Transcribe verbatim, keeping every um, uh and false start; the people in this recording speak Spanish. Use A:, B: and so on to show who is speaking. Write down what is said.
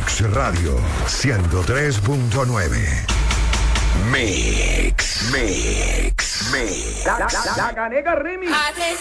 A: Mix Radio ciento tres punto nueve. Mix, Mix, Mix.
B: La, la, la Canega Remix.
C: I